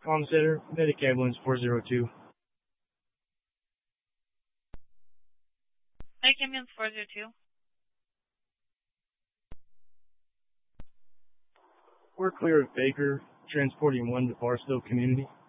Comm Center, Medic Ambulance 402. Medic Ambulance 402. We're clear of Baker, transporting 1 to Barstow Community.